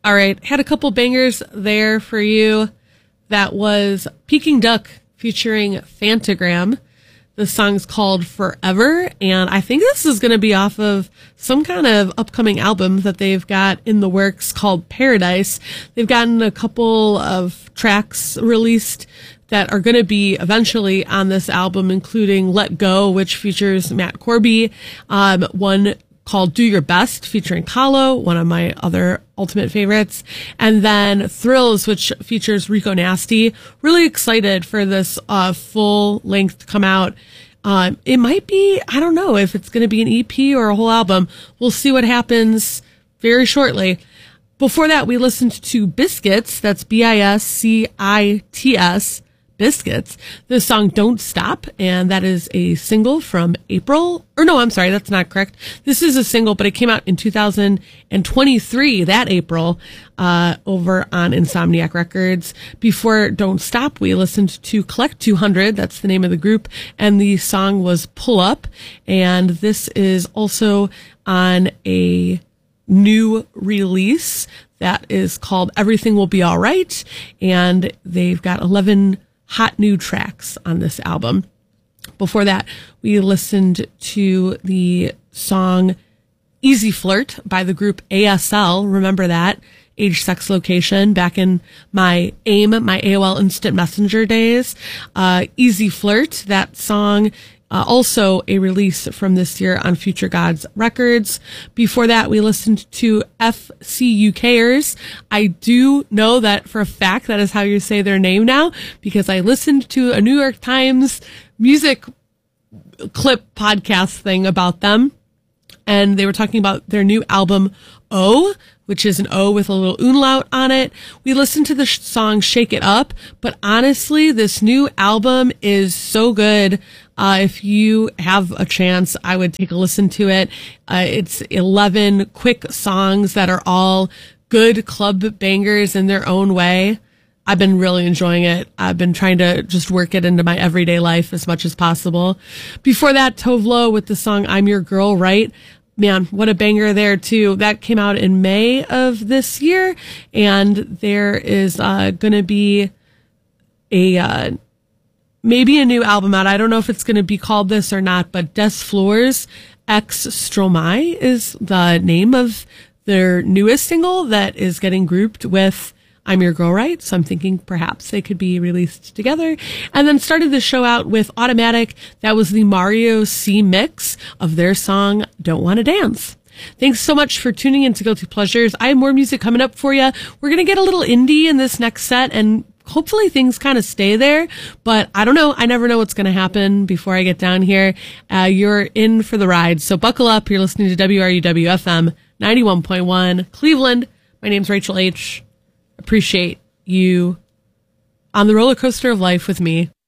All right. Had a couple bangers there for you. That was Peking Duck featuring Phantogram. The song's called Forever, and I think this is going to be off of some kind of upcoming album that they've got in the works called Paradise. They've gotten a couple of tracks released that are going to be eventually on this album, including Let Go, which features Matt Corby, one called Do Your Best featuring Kahlo, one of my other ultimate favorites, and then Thrills, which features Rico Nasty. Really excited for this full length to come out. It might be, I don't know if it's going to be an EP or a whole album. We'll see what happens very shortly. Before that, we listened to Biscuits. That's Biscits. Biscuits, the song Don't Stop, and that is a single from April. Or no, I'm sorry, that's not correct. This is a single, but it came out in 2023, that April, over on Insomniac Records. Before Don't Stop, we listened to Collect 200, that's the name of the group, and the song was Pull Up, and this is also on a new release that is called Everything Will Be Alright, and they've got 11 hot new tracks on this album. Before that, we listened to the song Easy Flirt by the group ASL. Remember that? Age, Sex, Location, back in my AIM, my AOL Instant Messenger days. Easy Flirt, that song, also a release from this year on Future Gods Records. Before that, we listened to FCUKers. I do know that for a fact that is how you say their name now, because I listened to a New York Times music clip podcast thing about them, and they were talking about their new album, O, which is an O with a little umlaut on it. We listened to the song Shake It Up, but honestly, this new album is so good. If you have a chance, I would take a listen to it. It's 11 quick songs that are all good club bangers in their own way. I've been really enjoying it. I've been trying to just work it into my everyday life as much as possible. Before that, Tove Lo with the song I'm Your Girl, Right? Man, what a banger there too. That came out in May of this year, and there is going to be a maybe a new album out. I don't know if it's going to be called this or not, but Des Fleurs X Stromae is the name of their newest single that is getting grouped with I'm Your Girl, Right? So I'm thinking perhaps they could be released together. And then started the show out with Automatic. That was the Mario C mix of their song Don't Wanna Dance. Thanks so much for tuning in to Guilty Pleasures. I have more music coming up for you. We're going to get a little indie in this next set, and hopefully things kind of stay there, but I don't know. I never know what's going to happen before I get down here. You're in for the ride, so buckle up. You're listening to WRUW-FM 91.1 Cleveland. My name's Rachel H. Appreciate you on the roller coaster of life with me.